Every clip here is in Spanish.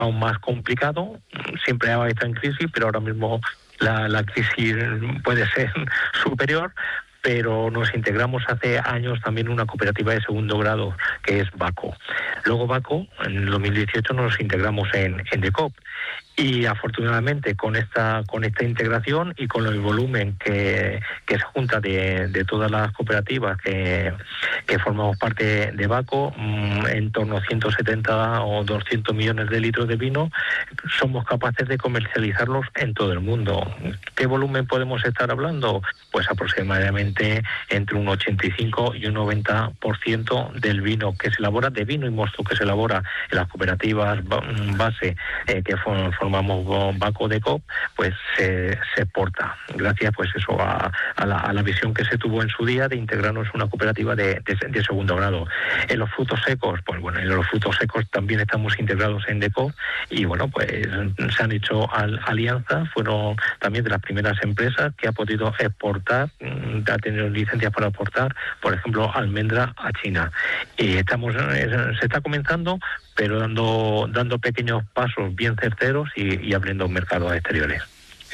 aún más complicado. Siempre ha estado en crisis, pero ahora mismo la crisis puede ser superior. Pero nos integramos hace años también en una cooperativa de segundo grado, que es Baco. Luego Baco, en el 2018, nos integramos en DECOOP. Y afortunadamente con esta integración y con el volumen que se junta de todas las cooperativas que formamos parte de Baco, en torno a 170 o 200 millones de litros de vino, somos capaces de comercializarlos en todo el mundo. ¿Qué volumen podemos estar hablando? Pues aproximadamente entre un 85 y un 90% del vino que se elabora, de vino y mosto que se elabora en las cooperativas base que formamos Baco DECOOP, pues se exporta, gracias pues eso a la visión que se tuvo en su día de integrarnos en una cooperativa de segundo grado. En los frutos secos, pues bueno, en los frutos secos también estamos integrados en DECOOP y bueno, pues se han hecho alianzas, fueron también de las primeras empresas que ha podido exportar, ha tenido licencias para exportar, por ejemplo, almendra a China. Y se está comenzando, pero dando pequeños pasos bien certeros y abriendo mercados exteriores.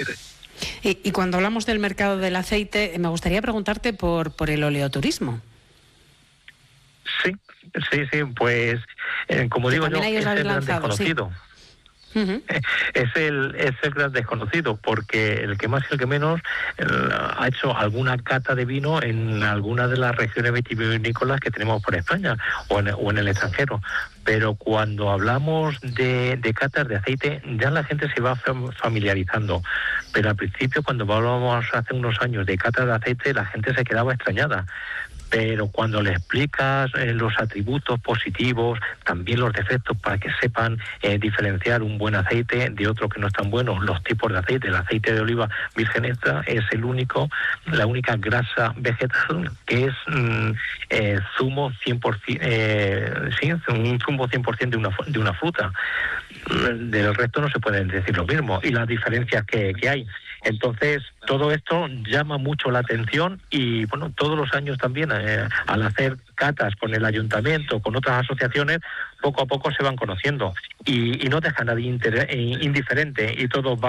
Y cuando hablamos del mercado del aceite, me gustaría preguntarte por el oleoturismo. Sí, pues como digo yo, es el gran desconocido. Sí. Uh-huh. Es el gran desconocido, porque el que más y el que menos ha hecho alguna cata de vino en alguna de las regiones vitivinícolas que tenemos por España o en el extranjero. Pero cuando hablamos de catas de aceite, ya la gente se va familiarizando. Pero al principio, cuando hablábamos hace unos años de catas de aceite, la gente se quedaba extrañada. Pero cuando le explicas los atributos positivos, también los defectos, para que sepan diferenciar un buen aceite de otro que no es tan bueno, los tipos de aceite, el aceite de oliva virgen extra es la única grasa vegetal que es zumo 100%, un zumo 100% de una fruta. Del resto no se puede decir lo mismo, y las diferencias que hay. Entonces, todo esto llama mucho la atención y, bueno, todos los años también, al hacer catas con el ayuntamiento, con otras asociaciones, poco a poco se van conociendo y no deja a nadie indiferente y todos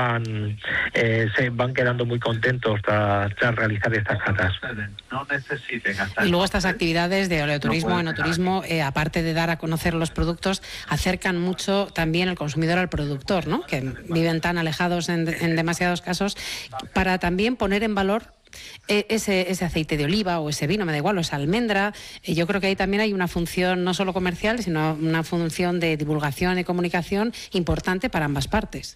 se van quedando muy contentos tras realizar estas catas. No necesiten gastar. Y luego estas actividades de oleoturismo, enoturismo, aparte de dar a conocer los productos, acercan mucho también al consumidor al productor, ¿no? Que viven tan alejados en demasiados casos, para también poner en valor ese aceite de oliva o ese vino, me da igual, o esa almendra. Yo creo que ahí también hay una función no solo comercial, sino una función de divulgación y comunicación importante para ambas partes.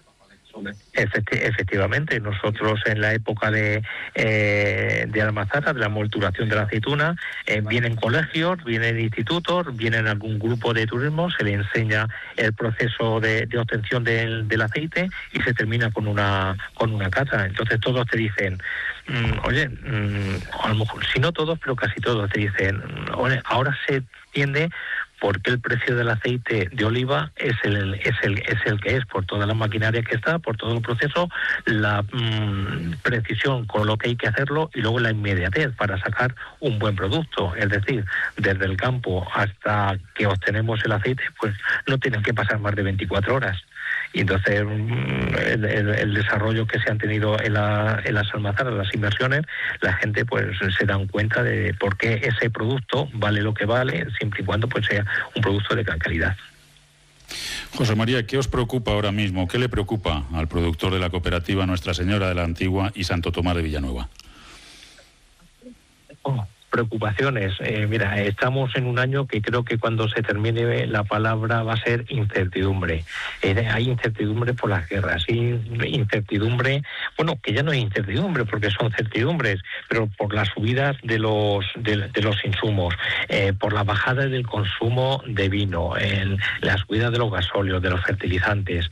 Efectivamente, nosotros en la época de almazara, de la molturación de la aceituna, vienen colegios, vienen institutos, vienen algún grupo de turismo, se le enseña el proceso de obtención del aceite y se termina con una cata. Entonces todos te dicen, oye, a lo mejor, si no todos, pero casi todos te dicen, oye, ahora se entiende por qué el precio del aceite de oliva es el que es, por toda la maquinaria que está, por todo el proceso, la precisión con lo que hay que hacerlo y luego la inmediatez para sacar un buen producto. Es decir, desde el campo hasta que obtenemos el aceite, pues no tienen que pasar más de 24 horas. Y entonces el desarrollo que se han tenido en las almazaras, las inversiones, la gente pues se dan cuenta de por qué ese producto vale lo que vale, siempre y cuando pues sea un producto de gran calidad. José María, ¿qué os preocupa ahora mismo? ¿Qué le preocupa al productor de la cooperativa Nuestra Señora de la Antigua y Santo Tomás de Villanueva? Preocupaciones. Mira, estamos en un año que creo que cuando se termine la palabra va a ser incertidumbre. Hay incertidumbre por las guerras, incertidumbre, bueno, que ya no es incertidumbre porque son certidumbres, pero por las subidas de los insumos, por la bajada del consumo de vino, la subida de los gasóleos, de los fertilizantes,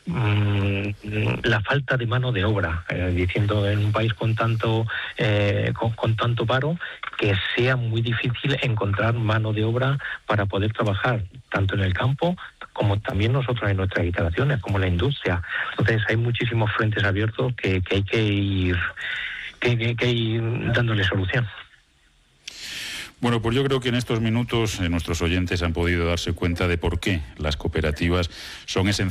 la falta de mano de obra, diciendo en un país con tanto paro, que sea muy difícil encontrar mano de obra para poder trabajar tanto en el campo como también nosotros en nuestras instalaciones, como la industria. Entonces hay muchísimos frentes abiertos que hay que ir dándole solución. Bueno, pues yo creo que en estos minutos nuestros oyentes han podido darse cuenta de por qué las cooperativas son esenciales